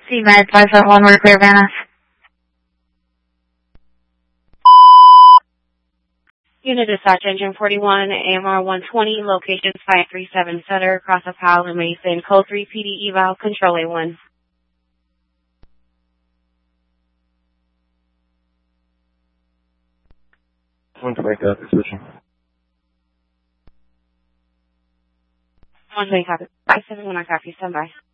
C-Med 571, we're clear, Vanna. Unit Dispatch Engine 41, AMR 120, location 537 Sutter, across the Powell and Mason, code 3 PD eval, control A1. One to make that decision. 120 copy. 571 copy, stand by.